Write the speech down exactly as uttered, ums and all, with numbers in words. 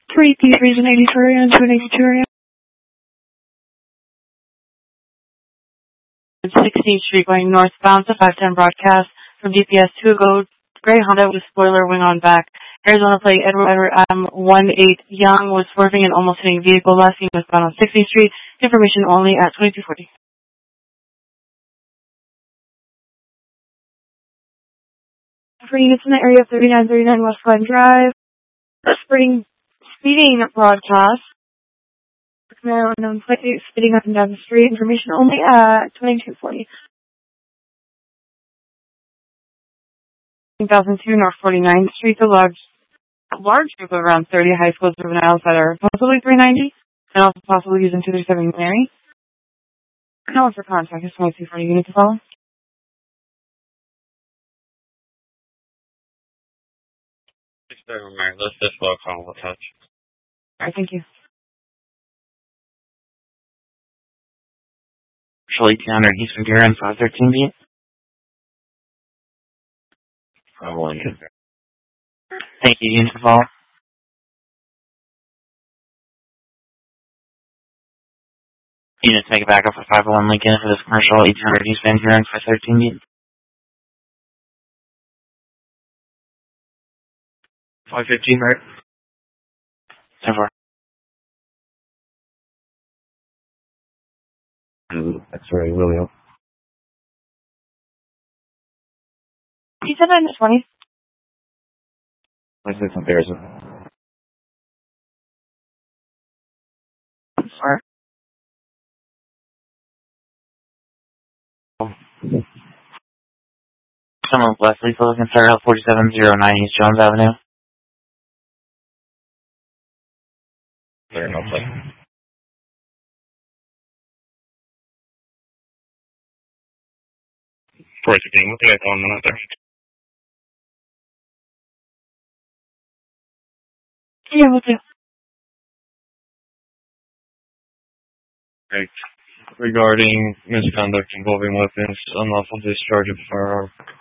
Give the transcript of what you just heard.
three P Region eighty-two area and two eighty-two area. sixteenth Street going northbound to five ten broadcast from D P S two go gray Honda with spoiler wing on back. Arizona plate Edward Edward M one eight Young was swerving and almost hitting vehicle last seen westbound on sixteenth Street. Information only at twenty-two forty. For units in the area of thirty-nine thirty-nine West Glen Drive, speeding, speeding broadcast. Now unknown plate speeding up and down the street. Information only at twenty-two forty. two thousand two North forty-ninth Street, a large, a large group of around thirty high school juveniles that are possibly three ninety and also possibly using two thirty-seven Mary. Call for contact is twenty-two forty. You need to follow? Let's just walk on the touch. Alright, thank you. Actually, two hundred Eastern Karen, five thirteen beat. Probably. Thank you, unit to follow. Unit to make it back up for five oh one Lincoln for this commercial, eighteen hundred East Van Buren, five thirteen beat. five fifteen, right? ten four. That's right, William. You said nine twenty. I said comparison. Sorry. Someone with Leslie, so looking start out forty-seven oh nine East Jones Avenue. There, no play. Troy fifteen, what the guy calling them out there? Yeah, we'll do. Right. Regarding misconduct involving weapons, unlawful discharge of firearm.